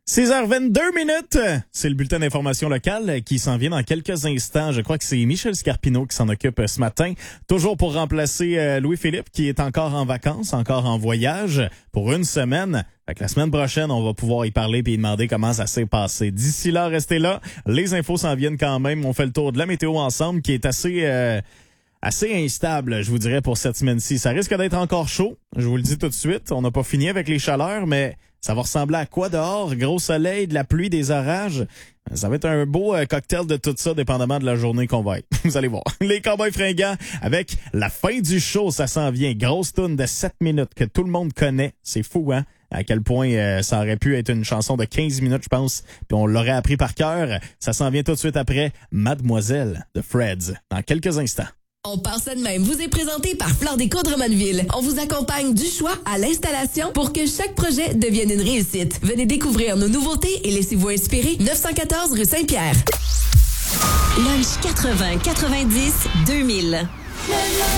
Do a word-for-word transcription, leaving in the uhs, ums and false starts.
six heures vingt-deux minutes, c'est le bulletin d'information locale qui s'en vient dans quelques instants. Je crois que c'est Michel Scarpino qui s'en occupe ce matin, toujours pour remplacer euh, Louis-Philippe qui est encore en vacances, encore en voyage pour une semaine. Fait que la semaine prochaine, on va pouvoir y parler et y demander comment ça s'est passé. D'ici là, restez là. Les infos s'en viennent quand même. On fait le tour de la météo ensemble qui est assez... Euh, assez instable, je vous dirais, pour cette semaine-ci. Ça risque d'être encore chaud, je vous le dis tout de suite. On n'a pas fini avec les chaleurs, mais ça va ressembler à quoi dehors? Gros soleil, de la pluie, des orages. Ça va être un beau euh, cocktail de tout ça, dépendamment de la journée qu'on va être. Vous allez voir. Les Cowboys fringants, avec la fin du show, ça s'en vient. Grosse toune de sept minutes que tout le monde connaît. C'est fou, hein? À quel point euh, ça aurait pu être une chanson de quinze minutes, je pense, puis on l'aurait appris par cœur. Ça s'en vient tout de suite après Mademoiselle de Freds, dans quelques instants. On part ça de même vous est présenté par Fleur Déco de Drummondville. On vous accompagne du choix à l'installation pour que chaque projet devienne une réussite. Venez découvrir nos nouveautés et laissez-vous inspirer. neuf cent quatorze rue Saint-Pierre. Lunch quatre-vingts quatre-vingt-dix deux mille.